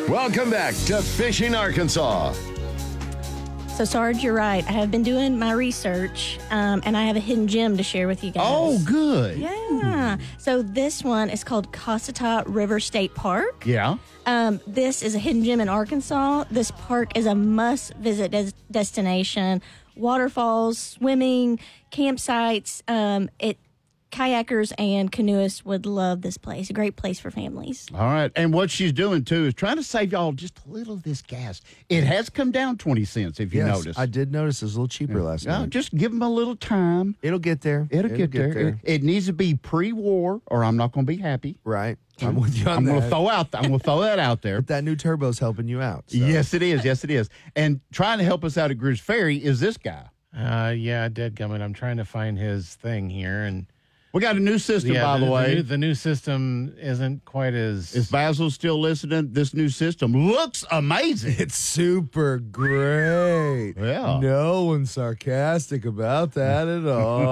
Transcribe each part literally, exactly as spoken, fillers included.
Welcome back to Fishing Arkansas. So, Sarge, you're right. I have been doing my research, um, and I have a hidden gem to share with you guys. Oh, good. Yeah. So this one is called Cossatot River State Park. Yeah. Um, this is a hidden gem in Arkansas. This park is a must-visit des- destination. Waterfalls, swimming, campsites. Um, it kayakers and canoeists would love this place. A great place for families. All right. And what she's doing, too, is trying to save y'all just a little of this gas. It has come down twenty cents, if you yes, notice. I did notice it was a little cheaper yeah. last yeah, night. Just give them a little time. It'll get there. It'll, It'll get, get there. there. It, it needs to be pre-war, or I'm not going to be happy. Right. I'm with you on I'm that. going to throw out. I'm going to throw that out there. But that new turbo's helping you out. So. Yes, it is. Yes, it is. And trying to help us out at Greers Ferry is this guy. Uh, yeah, Deadgummit. I'm trying to find his thing here, and we got a new system, yeah, by the, the way. The new, the new system isn't quite as. Is Basil still listening? This new system looks amazing. It's super great. Yeah. No one's sarcastic about that at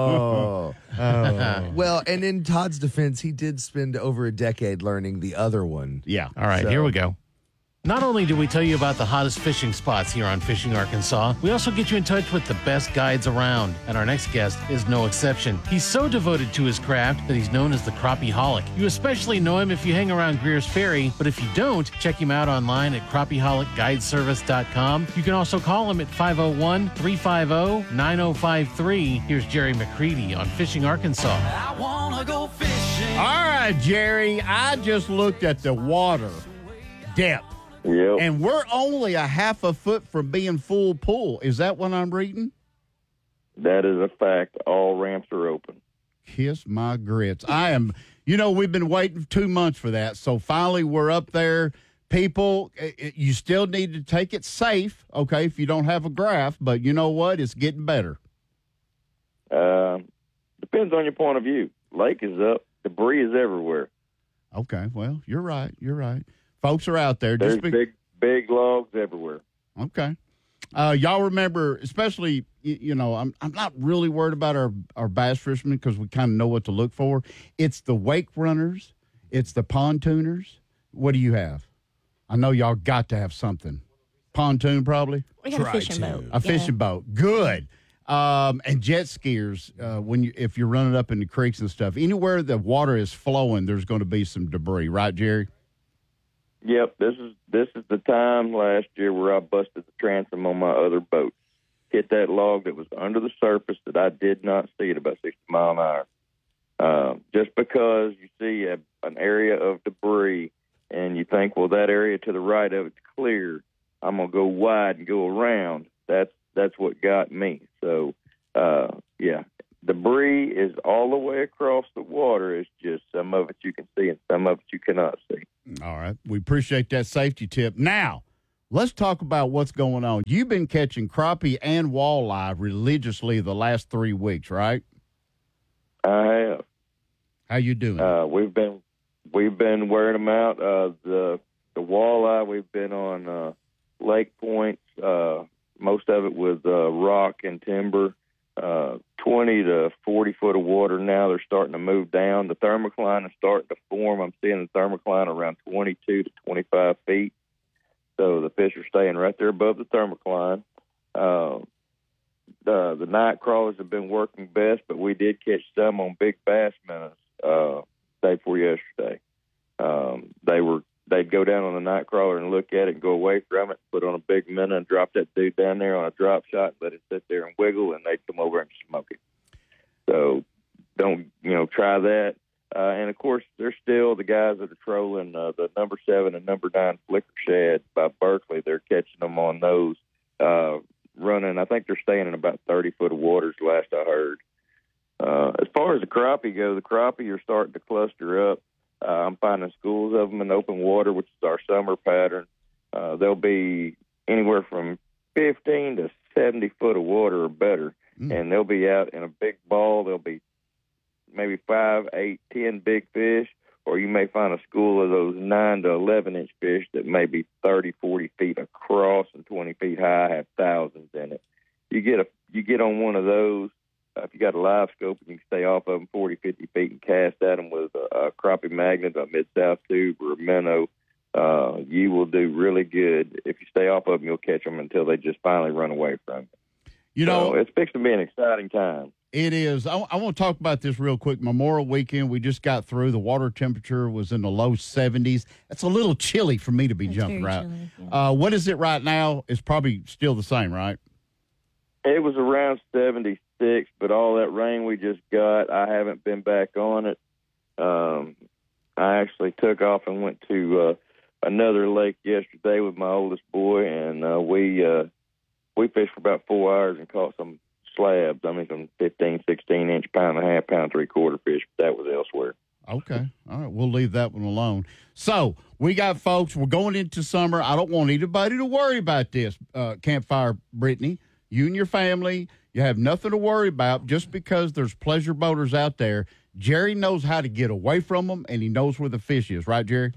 all. oh. Well, and in Todd's defense, he did spend over a decade learning the other one. Yeah. All right, So- here we go. Not only do we tell you about the hottest fishing spots here on Fishing Arkansas, we also get you in touch with the best guides around. And our next guest is no exception. He's so devoted to his craft that he's known as the Crappie-holic. You especially know him if you hang around Greers Ferry, but if you don't, check him out online at crappie holic guide service dot com. You can also call him at five oh one, three five oh, nine oh five three. Here's Jerry McCready on Fishing Arkansas. I wanna go fishing. All right, Jerry, I just looked at the water depth. Yep. And we're only a half a foot from being full pool. Is that what I'm reading? That is a fact. All ramps are open. Kiss my grits. I am, you know, we've been waiting two months for that. So finally we're up there. People, it, you still need to take it safe, okay, if you don't have a graph. But you know what? It's getting better. Uh, depends on your point of view. Lake is up. Debris is everywhere. Okay, well, you're right. You're right. Folks are out there. There's Just be- big, big logs everywhere. Okay. Uh, y'all remember, especially, you, you know, I'm I'm not really worried about our, our bass fishermen because we kind of know what to look for. It's the wake runners. It's the pontooners. What do you have? I know y'all got to have something. Pontoon, probably? We got Try a fishing to. boat. A fishing boat. Good. Um, and jet skiers, uh, when you if you're running up in the creeks and stuff, anywhere the water is flowing, there's going to be some debris. Right, Jerry? Yep, this is this is the time last year where I busted the transom on my other boat. Hit that log that was under the surface that I did not see at about sixty mile an hour. Uh, just because you see a, an area of debris and you think, well, that area to the right of it's clear, I'm gonna go wide and go around. That's that's what got me. So, uh, yeah, debris is all the way across the water. It's just some of it you can see and some of it you cannot see. All right. We appreciate that safety tip. Now, let's talk about what's going on. You've been catching crappie and walleye religiously the last three weeks, right? I have. How you doing? Uh, we've been we've been wearing them out. Uh, the the walleye we've been on uh, lake points. Uh, most of it with uh, rock and timber. Uh, twenty to forty foot of water now. They're starting to move down. The thermocline is starting to form. I'm seeing the thermocline around twenty-two to twenty-five feet. So the fish are staying right there above the thermocline. Uh, the, the night crawlers have been working best, but we did catch some on big bass minnows uh, day before yesterday. Um, they were they'd go down on the night crawler and look at it and go away from it, put on a big minnow and drop that dude down there on a drop shot, let it sit there and wiggle, and they'd come over and smoke it. So don't, you know, try that. Uh, and, of course, there's still the guys that are trolling uh, the number seven and number nine flicker shad by Berkeley. They're catching them on those, uh, running. I think they're staying in about thirty foot of waters, last I heard. Uh, as far as the crappie go, the crappie are starting to cluster up. Uh, I'm finding schools of them in open water, which is our summer pattern. Uh, they'll be anywhere from fifteen to seventy foot of water or better, mm. and they'll be out in a big ball. There'll be maybe five, eight, ten big fish, or you may find a school of those nine to eleven inch fish that may be thirty, forty feet across and twenty feet high, have thousands in it. You get a you get on one of those. Uh, if you got a live scope, you can stay off of them forty, fifty feet and cast at them with a, a crappie magnet, a mid-south tube, or a minnow. uh, you will do really good. If you stay off of them, you'll catch them until they just finally run away from you. You know, so it's fixing to be an exciting time. It is. I, I want to talk about this real quick. Memorial Weekend, we just got through. The water temperature was in the low seventies. That's a little chilly for me to be It's jumping very right. chilly, yeah. Uh, what is it right now? It's probably still the same, right? It was around seventy-six, but all that rain we just got, I haven't been back on it. Um, I actually took off and went to uh, another lake yesterday with my oldest boy, and uh, we uh, we fished for about four hours and caught some slabs. I mean, some fifteen, sixteen inch, pound and a half, pound three quarter fish. But that was elsewhere. Okay. All right. We'll leave that one alone. So we got folks, we're going into summer. I don't want anybody to worry about this, uh, Campfire Brittany. You and your family, you have nothing to worry about just because there's pleasure boaters out there. Jerry knows how to get away from them, and he knows where the fish is. Right, Jerry?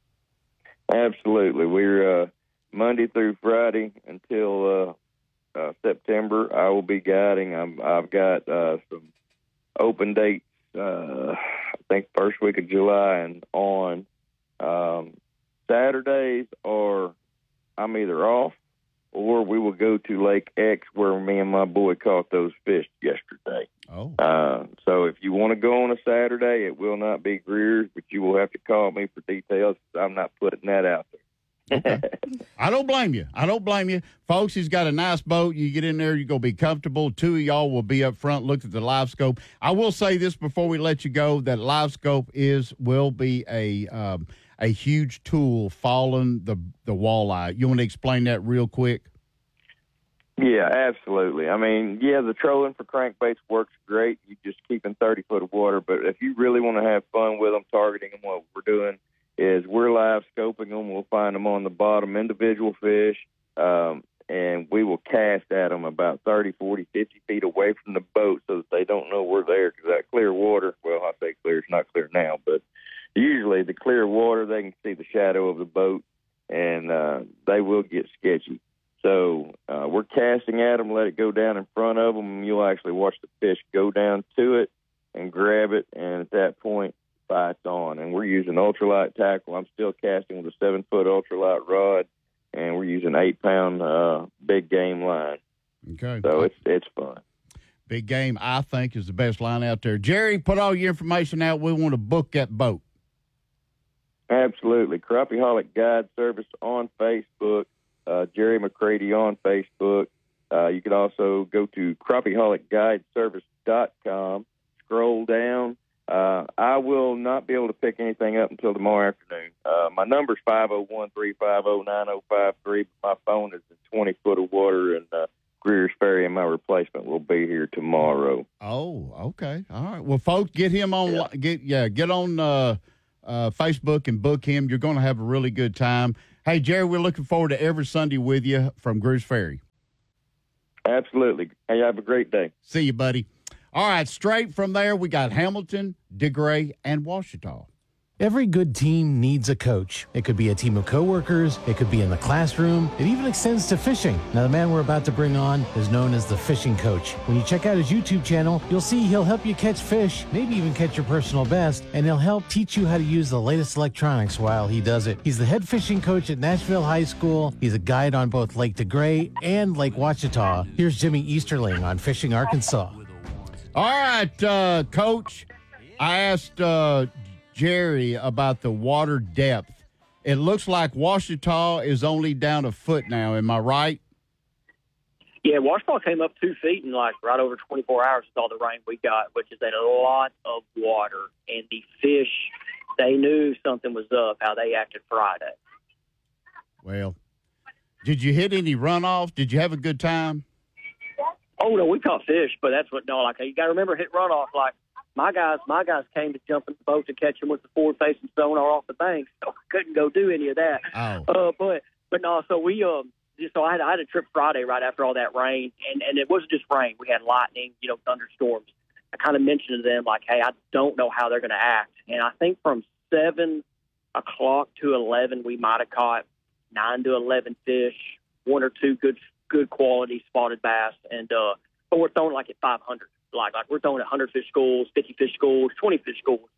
Absolutely. We're uh, Monday through Friday until uh, uh, September. I will be guiding. I'm, I've got uh, some open dates, uh, I think first week of July and on. Um, Saturdays are I'm either off or we will go to Lake X where me and my boy caught those fish yesterday. Oh. Uh, so if you want to go on a Saturday, it will not be Greer's, but you will have to call me for details. I'm not putting that out there. Okay. I don't blame you. I don't blame you. Folks, he's got a nice boat. You get in there, you're going to be comfortable. Two of y'all will be up front, look at the live scope. I will say this before we let you go, that live scope is will be a um, a huge tool following the, the walleye. You want to explain that real quick? Yeah, absolutely. I mean, yeah, the trolling for crankbaits works great. You just keep in thirty foot of water. But if you really want to have fun with them, targeting them, what we're doing is we're live scoping them. We'll find them on the bottom, individual fish, um, and we will cast at them about thirty, forty, fifty feet away from the boat so that they don't know we're there, because that clear water, well, I say clear, it's not clear now, but usually the clear water, they can see the shadow of the boat, and uh, they will get sketchy. So uh, we're casting at them, let it go down in front of them, and you'll actually watch the fish go down to it and grab it, and at that point, fight's on. And we're using ultralight tackle. I'm still casting with a seven-foot ultralight rod, and we're using eight-pound uh, big game line. Okay. So it's it's fun. Big game, I think, is the best line out there. Jerry, put all your information out. We want to book that boat. Absolutely. Crappieholic Guide Service on Facebook. Uh, Jerry McCready on Facebook. Uh, you can also go to crappieaholic guide service dot com. Scroll down. Uh, I will not be able to pick anything up until tomorrow afternoon. Uh, my number is five oh one, three five oh, nine oh five three. My phone is in twenty foot of water, and uh, Greer's Ferry and my replacement will be here tomorrow. Oh, okay. All right. Well, folks, get him on. Yeah. Get yeah, get on uh, uh, Facebook and book him. You're going to have a really good time. Hey, Jerry, we're looking forward to every Sunday with you from Greer's Ferry. Absolutely. Hey, have a great day. See you, buddy. All right, straight from there, we got Hamilton, DeGray, and Ouachita. Every good team needs a coach. It could be a team of coworkers. It could be in the classroom. It even extends to fishing. Now, the man we're about to bring on is known as the Fishing Coach. When you check out his YouTube channel, you'll see he'll help you catch fish, maybe even catch your personal best, and he'll help teach you how to use the latest electronics while he does it. He's the head fishing coach at Nashville High School. He's a guide on both Lake DeGray and Lake Ouachita. Here's Jimmy Easterling on Fishing Arkansas. All right, uh, Coach, I asked uh, Jerry about the water depth. It looks like Ouachita is only down a foot now. Am I right? Yeah, Ouachita came up two feet in like right over twenty-four hours with all the rain we got, which is a lot of water. And the fish, they knew something was up, how they acted Friday. Well, did you hit any runoff? Did you have a good time? Oh, no, we caught fish, but that's what, no, like, you got to remember hit runoff. Like, my guys, my guys came to jump in the boat to catch them with the forward-facing sonar off the bank, so I couldn't go do any of that. Oh. Uh, but, but no, so we, um, just, so I had, I had a trip Friday right after all that rain, and, and it wasn't just rain. We had lightning, you know, thunderstorms. I kind of mentioned to them, like, hey, I don't know how they're going to act. And I think from seven o'clock to eleven, we might have caught nine to eleven fish, one or two good good quality spotted bass, and uh, but we're throwing like at five hundred, like like we're throwing at one hundred fish schools, fifty fish schools, twenty fish schools,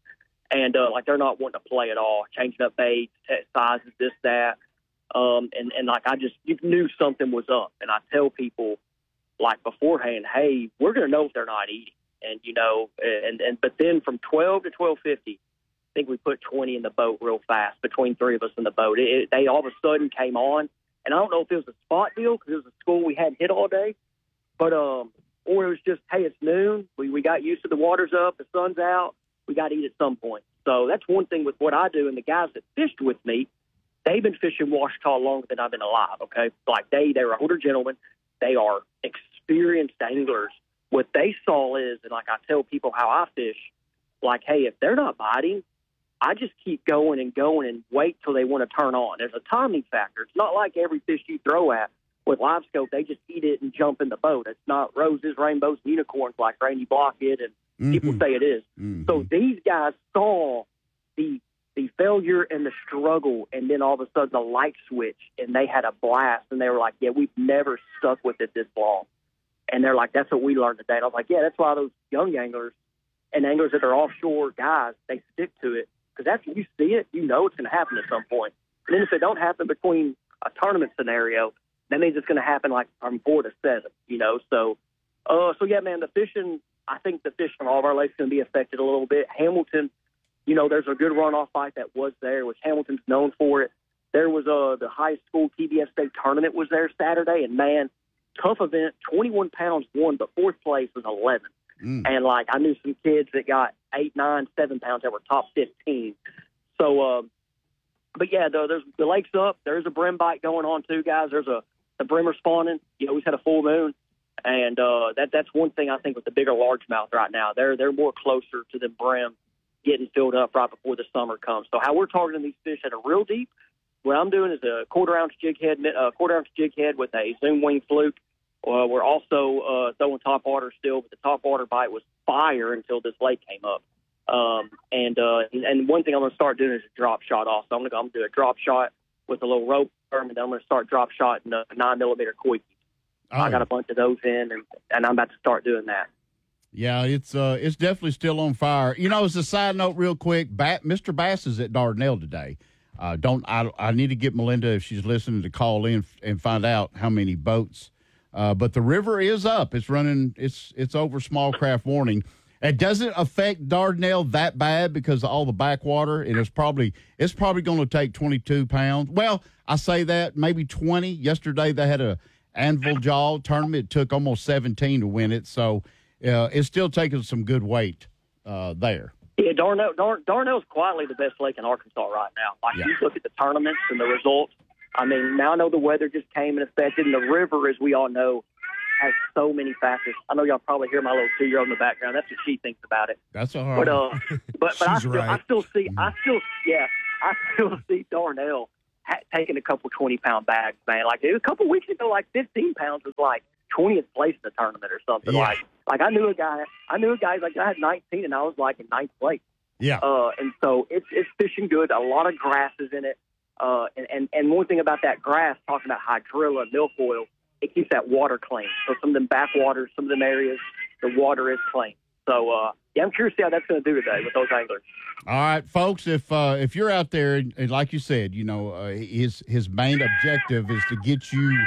And, uh, like, they're not wanting to play at all, changing up baits, sizes, this, that. Um, and, and, like, I just you knew something was up. And I tell people, like, beforehand, hey, we're going to know if they're not eating. And, you know, and, and but then from twelve to twelve fifty, I think we put twenty in the boat real fast, between three of us in the boat. It, it, they all of a sudden came on. And I don't know if it was a spot deal because it was a school we hadn't hit all day. But, um, or it was just, hey, it's noon. We, we got used to the water's up, the sun's out. We got to eat at some point. So that's one thing with what I do. And the guys that fished with me, they've been fishing Ouachita longer than I've been alive, okay? Like, they, they're older gentlemen. They are experienced anglers. What they saw is, and like I tell people how I fish, like, hey, if they're not biting, I just keep going and going and wait till they want to turn on. There's a timing factor. It's not like every fish you throw at with live scope, they just eat it and jump in the boat. It's not roses, rainbows, and unicorns like Randy Blockhead and mm-hmm. people say it is. Mm-hmm. So these guys saw the the failure and the struggle, and then all of a sudden the light switch, and they had a blast, and they were like, yeah, we've never stuck with it this long. And they're like, that's what we learned today. And I was like, yeah, that's why those young anglers and anglers that are offshore guys, they stick to it. Because after you see it, you know it's going to happen at some point. And then if it don't happen between a tournament scenario, that means it's going to happen like from four to seven, you know. So, uh, so yeah, man, the fishing, I think the fishing on all of our lakes is going to be affected a little bit. Hamilton, you know, there's a good runoff fight that was there, which Hamilton's known for it. There was uh, the high school T B S state tournament was there Saturday, and man, tough event, twenty-one pounds won, but fourth place was eleven. Mm. And, like, I knew some kids that got eight, nine, seven pounds that were top fifteen. So, uh, but, yeah, the, there's, the lake's up. There's a brim bite going on, too, guys. There's a the brimmer spawning. You know, we've had a full moon. And uh, that that's one thing I think with the bigger largemouth right now. They're, they're more closer to the brim getting filled up right before the summer comes. So how we're targeting these fish at a real deep, what I'm doing is a quarter-ounce jig head, uh, quarter-ounce jig head with a zoom wing fluke. Uh, we're also uh, throwing top water still, but the top water bite was fire until this lake came up. Um, and, uh, and and one thing I'm going to start doing is a drop shot also. I'm going to I'm gonna do a drop shot with a little rope, and then I'm going to start drop shotting a nine millimeter koi. Oh. I got a bunch of those in, and, and I'm about to start doing that. Yeah, it's uh, it's definitely still on fire. You know, as a side note, real quick, Bat, Mister Bass is at Dardanelle today. Uh, don't I? I need to get Melinda, if she's listening, to call in and find out how many boats. Uh, but the river is up. It's running. It's it's over small craft warning. It doesn't affect Dardanelle that bad because of all the backwater, and it's probably it's probably going to take twenty-two pounds. Well, I say that maybe twenty. Yesterday they had a Anvil Jaw tournament. It took almost seventeen to win it, so uh, it's still taking some good weight uh, there. Yeah, Dardanelle, Dar, Dardanelle's quietly the best lake in Arkansas right now. Like, yeah. You look at the tournaments and the results. I mean, now I know the weather just came and affected, and the river, as we all know, has so many factors. I know y'all probably hear my little two-year-old in the background. That's what she thinks about it. That's all right. But, uh, but, but I, still, right. I still see, I still, yeah, I still see Dardanelle ha- taking a couple twenty-pound bags, man. Like, a couple weeks ago, like fifteen pounds was like twentieth place in the tournament or something. Yeah. Like, like I knew a guy, I knew a guy, like, I had nineteen, and I was like in ninth place. Yeah. Uh, and so it's it's fishing good. A lot of grasses in it. Uh, and, and, and one thing about that grass, talking about hydrilla and milfoil, it keeps that water clean. So some of them backwaters, some of them areas, the water is clean. So, uh, yeah, I'm curious to see how that's going to do today with those anglers. All right, folks, if uh, if you're out there, and like you said, you know, uh, his, his main objective is to get you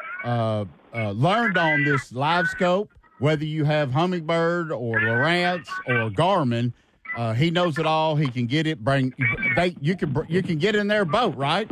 uh, uh, learned on this live scope, whether you have Humminbird or Lowrance or Garmin. Uh, he knows it all. He can get it. Bring they. You can you can get in their boat, right?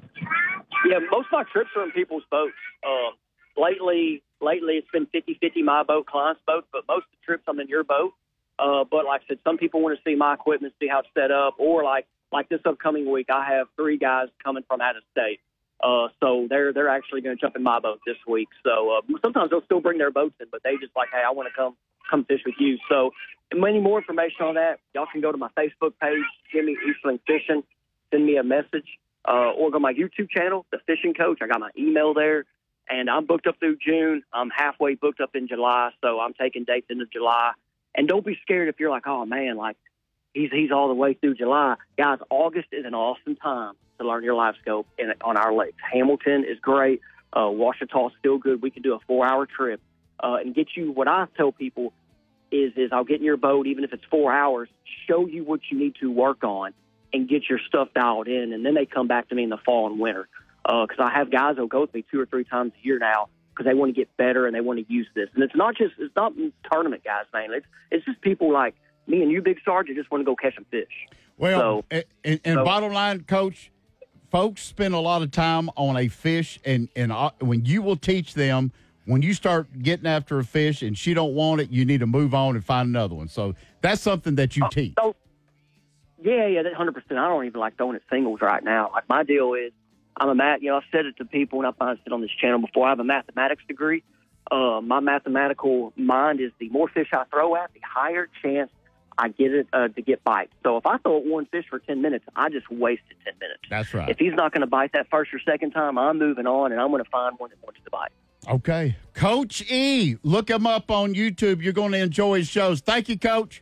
Yeah, most of my trips are in people's boats. Um, lately, lately it's been fifty-fifty my boat, client's boat, but most of the trips I'm in your boat. Uh, but like I said, some people want to see my equipment, see how it's set up, or like like this upcoming week, I have three guys coming from out of state. Uh, so they're they're actually going to jump in my boat this week. So uh, sometimes they'll still bring their boats in, but they just like, hey, I want to come come fish with you. So. And any more information on that, y'all can go to my Facebook page, Jimmy Eastland Fishing, send me a message, uh, or go to my YouTube channel, The Fishing Coach. I got my email there, and I'm booked up through June. I'm halfway booked up in July, so I'm taking dates into July. And don't be scared if you're like, oh, man, like he's he's all the way through July. Guys, August is an awesome time to learn your live scope in, on our lakes. Hamilton is great. Uh, Ouachita is still good. We can do a four-hour trip uh, and get you what I tell people, is is I'll get in your boat, even if it's four hours, show you what you need to work on, and get your stuff dialed in. And then they come back to me in the fall and winter because uh, I have guys that'll go with me two or three times a year now because they want to get better and they want to use this. And it's not just it's not tournament guys, man. It's it's just people like me and you, Big Sarge, that just want to go catch some fish. Well, so, and, and so, bottom line, Coach, folks spend a lot of time on a fish, and, and uh, when you will teach them, when you start getting after a fish and she don't want it, you need to move on and find another one. So that's something that you oh, teach. So, yeah, yeah, that one hundred percent. I don't even like throwing at singles right now. Like my deal is, I'm a math. You know, I've said it to people, and I've said on this channel before. I have a mathematics degree. Uh, my mathematical mind is the more fish I throw at, the higher chance I get it uh, to get bites. So if I throw at one fish for ten minutes, I just wasted ten minutes. That's right. If he's not going to bite that first or second time, I'm moving on, and I'm going to find one that wants to bite. Okay. Coach E, look him up on YouTube. You're going to enjoy his shows. Thank you, Coach.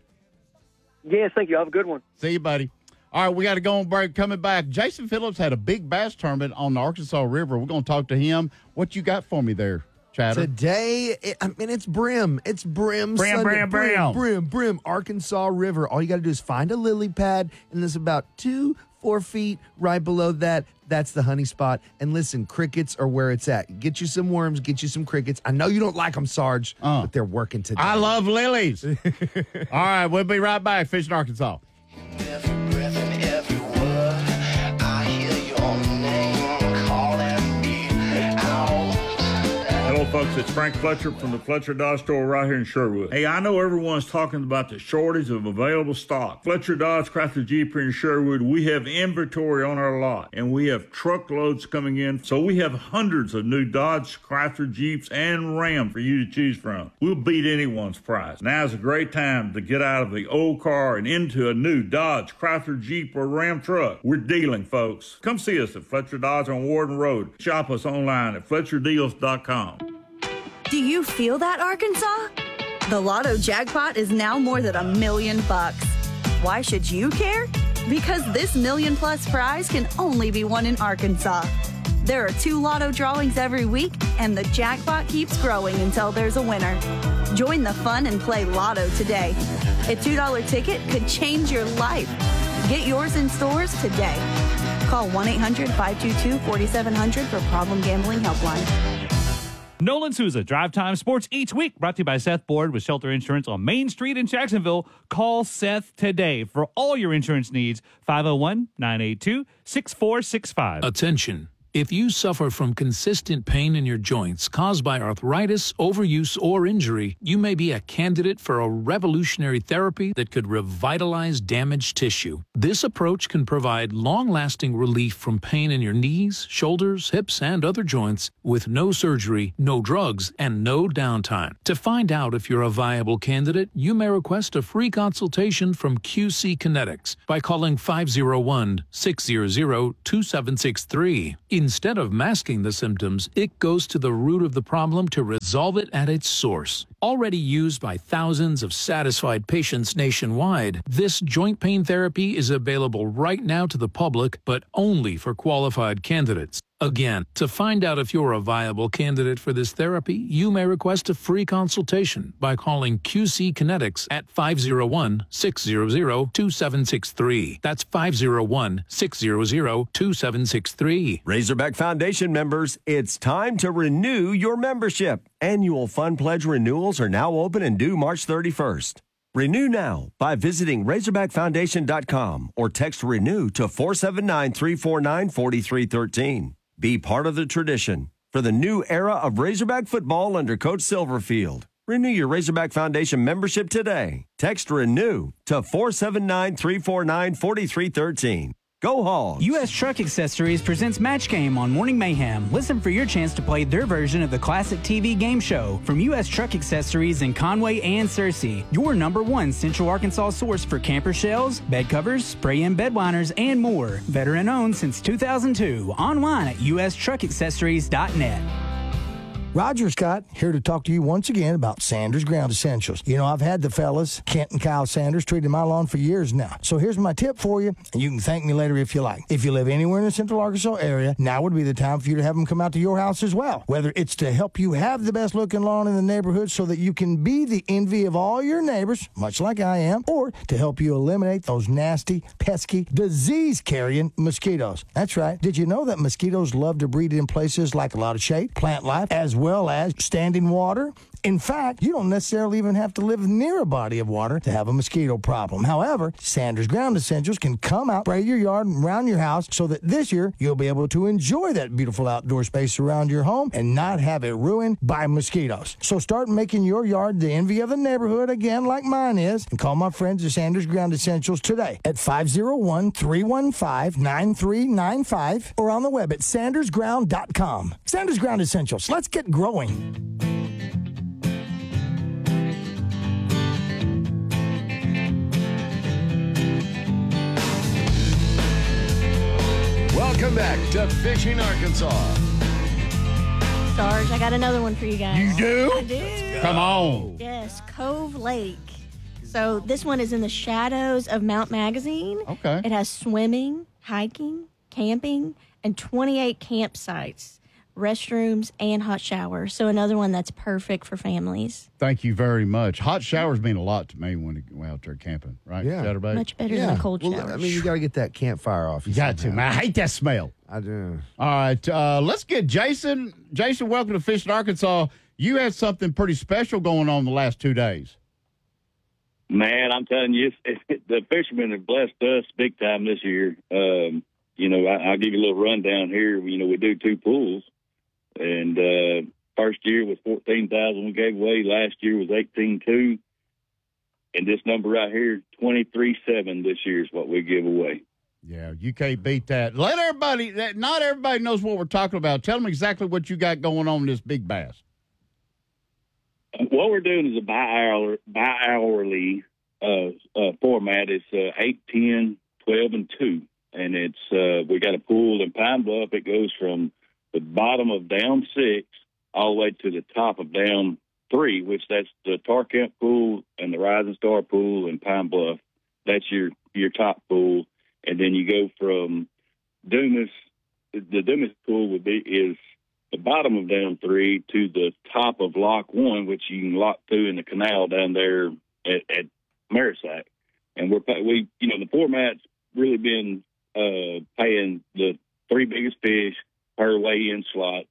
Yes, thank you. Have a good one. See you, buddy. All right, we got to go on break. Coming back, Jason Phillips had a big bass tournament on the Arkansas River. We're going to talk to him. What you got for me there, Chatter? Today, it, I mean, it's brim. It's brim. Brim, Sunday. brim, brim. Brim, brim. Arkansas River. All you got to do is find a lily pad, and there's about two, four feet right below that. That's the honey spot. And listen, crickets are where it's at. Get you some worms, get you some crickets. I know you don't like them, Sarge, uh, but they're working today. I love lilies. All right, we'll be right back. Fishing Arkansas. Every breath and every word, I hear your name calling me out. Hello, folks. It's Frank Fletcher from the Fletcher Dodge store right here in Sherwood. Hey, I know everyone's talking about the shortage of available stock. Fletcher Dodge Chrysler Jeep here in Sherwood, we have inventory on our lot, and we have truckloads coming in. So we have hundreds of new Dodge, Chrysler Jeeps, and Ram for you to choose from. We'll beat anyone's price. Now's a great time to get out of the old car and into a new Dodge, Chrysler Jeep, or Ram truck. We're dealing, folks. Come see us at Fletcher Dodge on Warden Road. Shop us online at fletcher deals dot com. Do you feel that, Arkansas? The Lotto jackpot is now more than a million bucks. Why should you care? Because this million plus prize can only be won in Arkansas. There are two Lotto drawings every week, and the jackpot keeps growing until there's a winner. Join the fun and play Lotto today. A two dollar ticket could change your life. Get yours in stores today. Call one eight hundred five two two four seven zero zero for Problem Gambling Helpline. Nolan Souza, Drive Time Sports each week, brought to you by Seth Board with Shelter Insurance on Main Street in Jacksonville. Call Seth today for all your insurance needs. five oh one, nine eight two, six four six five. Attention. If you suffer from consistent pain in your joints caused by arthritis, overuse, or injury, you may be a candidate for a revolutionary therapy that could revitalize damaged tissue. This approach can provide long-lasting relief from pain in your knees, shoulders, hips, and other joints with no surgery, no drugs, and no downtime. To find out if you're a viable candidate, you may request a free consultation from Q C Kinetics by calling five oh one, six hundred, two seven six three. Instead of masking the symptoms, it goes to the root of the problem to resolve it at its source. Already used by thousands of satisfied patients nationwide, this joint pain therapy is available right now to the public, but only for qualified candidates. Again, to find out if you're a viable candidate for this therapy, you may request a free consultation by calling Q C Kinetics at five oh one, six hundred, two seven six three. That's five oh one, six hundred, two seven six three. Razorback Foundation members, it's time to renew your membership. Annual Fund Pledge renewals are now open and due March thirty-first. Renew now by visiting razorback foundation dot com or text RENEW to four seven nine, three four nine, four three one three. Be part of the tradition for the new era of Razorback football under Coach Silverfield. Renew your Razorback Foundation membership today. Text RENEW to four seven nine, three four nine, four three one three. Go Hogs! U S Truck Accessories presents Match Game on Morning Mayhem. Listen for your chance to play their version of the classic T V game show from U S Truck Accessories in Conway and Searcy. Your number one Central Arkansas source for camper shells, bed covers, spray-in bed liners, and more. Veteran owned since two thousand two. Online at u s truck accessories dot net. Roger Scott, here to talk to you once again about Sanders Ground Essentials. You know, I've had the fellas, Kent and Kyle Sanders, treating my lawn for years now. So here's my tip for you, and you can thank me later if you like. If you live anywhere in the Central Arkansas area, now would be the time for you to have them come out to your house as well. Whether it's to help you have the best looking lawn in the neighborhood so that you can be the envy of all your neighbors, much like I am, or to help you eliminate those nasty, pesky, disease-carrying mosquitoes. That's right. Did you know that mosquitoes love to breed in places like a lot of shade, plant life, as well as standing water? In fact, you don't necessarily even have to live near a body of water to have a mosquito problem. However, Sanders Ground Essentials can come out, spray your yard and around your house so that this year you'll be able to enjoy that beautiful outdoor space around your home and not have it ruined by mosquitoes. So start making your yard the envy of the neighborhood again like mine is, and call my friends at Sanders Ground Essentials today at five oh one, three one five, nine three nine five or on the web at sanders ground dot com. Sanders Ground Essentials. Let's get growing. Welcome back to Fishing Arkansas. Sarge, I got another one for you guys. You do? I do. Come on. Yes, Cove Lake. So this one is in the shadows of Mount Magazine. Okay. It has swimming, hiking, camping, and twenty-eight campsites, restrooms, and hot showers. So another one that's perfect for families. Thank you very much. Hot showers mean a lot to me when we're out there camping, right? Yeah. Everybody? Much better Yeah. than a cold Well, shower. I mean, you got to get that campfire off. You got to, man. I hate that smell. I do. All right, uh, let's get Jason. Jason, welcome to Fishing Arkansas. You had something pretty special going on the last two days. Man, I'm telling you, it's, it, the fishermen have blessed us big time this year. Um, you know, I, I'll give you a little rundown here. You know, we do two pools, and uh, first year was fourteen thousand we gave away. Last year was eighteen two, and this number right here, twenty-three seven this year is what we give away. Yeah, you can't beat that. Let everybody, that not everybody knows what we're talking about. Tell them exactly what you got going on in this big bass. What we're doing is a bi-hour, bi-hourly uh, uh, format. It's uh, eight, ten, twelve, and two. And it's uh, we got a pool in Pine Bluff. It goes from the bottom of down six all the way to the top of down three, which that's the Tar Camp pool and the Rising Star pool in Pine Bluff. That's your, your top pool. And then you go from Dumas, the Dumas pool would be is the bottom of down three to the top of lock one, which you can lock through in the canal down there at, at Marisac. And we're we you know the format's really been uh, paying the three biggest fish per weigh-in slot,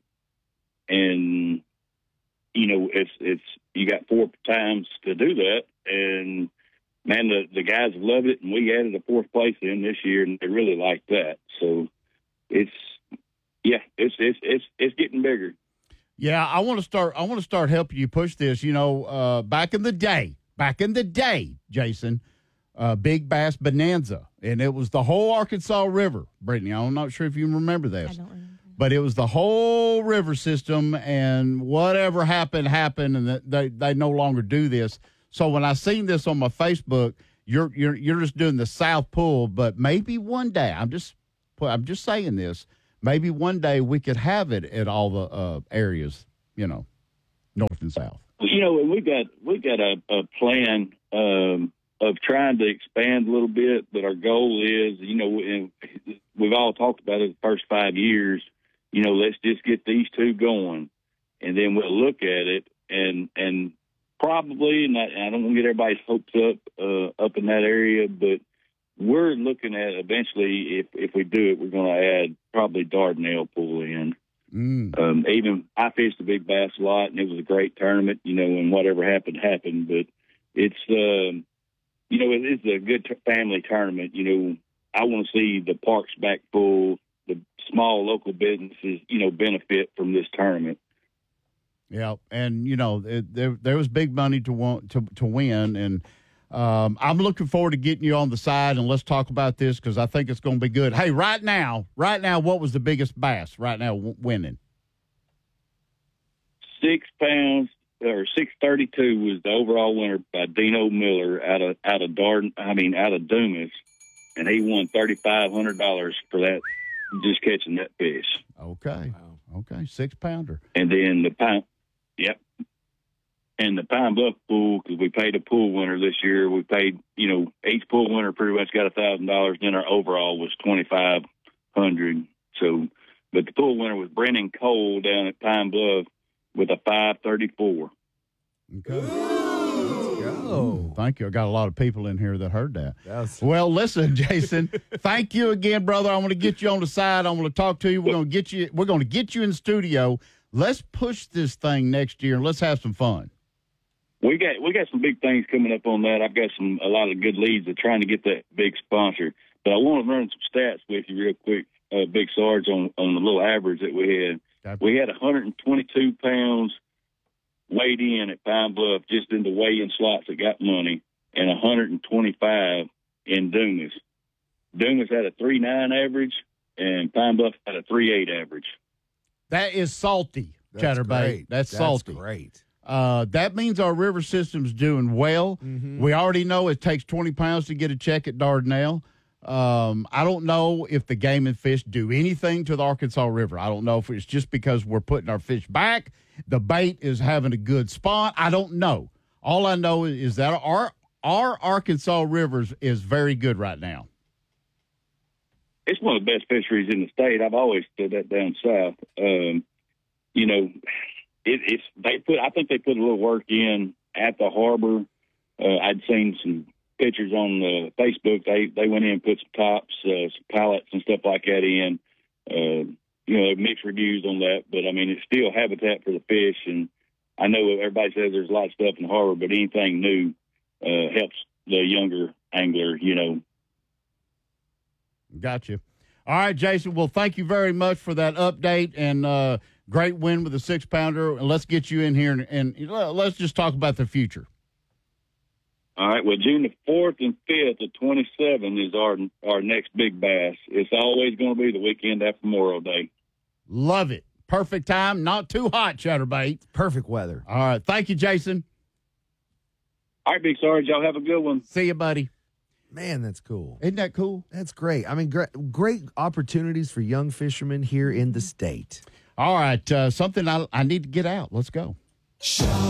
and you know it's it's you got four times to do that, and man, the, the guys have loved it, and we added a fourth place in this year, and they really like that. So it's, yeah, it's it's it's it's getting bigger. Yeah, I want to start. I want to start helping you push this. You know, uh, back in the day, back in the day, Jason, uh, Big Bass Bonanza, and it was the whole Arkansas River. Brittany, I'm not sure if you remember this. I don't remember. But it was the whole river system, and whatever happened happened, and they they no longer do this. So when I seen this on my Facebook, you're you're you're just doing the South Pool, but maybe one day I'm just I'm just saying this. Maybe one day we could have it at all the uh, areas, you know, north and south. You know, and we've got we've got a, a plan um, of trying to expand a little bit, but our goal is, you know, and we've all talked about it the first five years. You know, let's just get these two going, and then we'll look at it and and. Probably, and I, I don't want to get everybody's hopes up uh, up in that area, but we're looking at eventually, if if we do it, we're going to add probably Dardanelle pool in. Mm. Um, even I fished the Big Bass a lot, and it was a great tournament, you know, and whatever happened, happened. But it's, um, you know, it is a good t- family tournament. You know, I want to see the parks back full, the small local businesses, you know, benefit from this tournament. Yeah, and you know it, there there was big money to want to to win, and um, I'm looking forward to getting you on the side and let's talk about this because I think it's going to be good. Hey, right now, right now, what was the biggest bass right now w- winning? Six pounds or six thirty two was the overall winner by Dino Miller out of out of Darden. I mean out of Dumas, and he won thirty five hundred dollars for that, just catching that fish. Okay. Okay, six pounder. And then the Pine, and the Pine Bluff pool, because we paid a pool winner this year. We paid, you know, each pool winner pretty much got a thousand dollars. Then our overall was twenty five hundred. So, but the pool winner was Brennan Cole down at Pine Bluff with a five thirty four. Okay. Let's go. Thank you. I got a lot of people in here that heard that. That's- Well, listen, Jason, thank you again, brother. I'm going to get you on the side. I'm going to talk to you. We're going to get you. We're going to get you in the studio. Let's push this thing next year and let's have some fun. We got we got some big things coming up on that. I've got some a lot of good leads of trying to get that big sponsor. But I want to run some stats with you real quick, uh, Big Sarge, on, on the little average that we had. Okay. We had one hundred twenty-two pounds weighed in at Pine Bluff just in the weigh-in slots that got money, and one hundred twenty-five in Dumas. Dumas had a three nine average, and Pine Bluff had a three eight average. That is salty, That's Chatterbait. great. That's, That's salty. great. Uh, that means our river system's doing well. Mhm. We already know it takes twenty pounds to get a check at Dardanelle. Um, I don't know if the game and fish do anything to the Arkansas River. I don't know if it's just because we're putting our fish back. The bait is having a good spot. I don't know. All I know is that our our Arkansas rivers is very good right now. It's one of the best fisheries in the state. I've always said that down south. Um, you know, it, it's they put. I think they put a little work in at the harbor. Uh, I'd seen some pictures on the Facebook. They they went in and put some tops, uh, some pallets, and stuff like that in. Uh, you know, mixed reviews on that, but I mean, it's still habitat for the fish. And I know everybody says there's a lot of stuff in the harbor, but anything new uh, helps the younger angler. You know. Gotcha. All right, Jason. Well, thank you very much for that update and uh, great win with the six pounder. And let's get you in here and, and let's just talk about the future. All right. Well, June the fourth and fifth of twenty-seven is our our next big bass. It's always going to be the weekend after Memorial Day. Love it. Perfect time. Not too hot, Chatterbait. Perfect weather. All right. Thank you, Jason. All right, Big Sarge. Y'all have a good one. See you, buddy. Man, that's cool. Isn't that cool? That's great. I mean, great, great opportunities for young fishermen here in the state. All right. Uh, something I, I need to get out. Let's go. Show